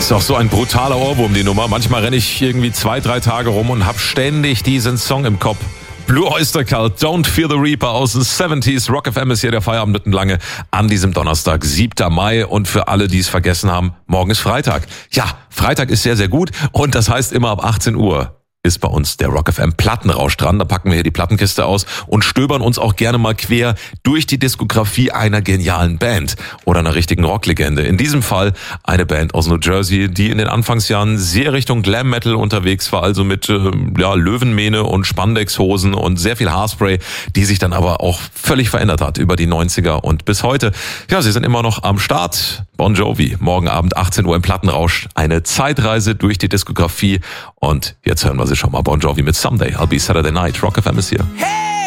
Ist auch so ein brutaler Ohrwurm, die Nummer. Manchmal renne ich irgendwie 2-3 Tage rum und habe ständig diesen Song im Kopf. Blue Oyster Cult, Don't Fear the Reaper aus den 70s. Rock FM ist hier der Feierabendlange an diesem Donnerstag, 7. Mai. Und für alle, die es vergessen haben, morgen ist Freitag. Ja, Freitag ist sehr, sehr gut. Und das heißt, immer ab 18 Uhr ist bei uns der Rock FM Plattenrausch dran. Da packen wir hier die Plattenkiste aus und stöbern uns auch gerne mal quer durch die Diskografie einer genialen Band oder einer richtigen Rocklegende. In diesem Fall eine Band aus New Jersey, die in den Anfangsjahren sehr Richtung Glam Metal unterwegs war, also mit Löwenmähne und Spandexhosen und sehr viel Haarspray, die sich dann aber auch völlig verändert hat über die 90er und bis heute. Ja, sie sind immer noch am Start. Bon Jovi, morgen Abend 18 Uhr im Plattenrausch. Eine Zeitreise durch die Diskografie und jetzt hören wir sie schon mal. Bon Jovi mit Someday, I'll Be Saturday Night. Rock FM ist hier. Hey!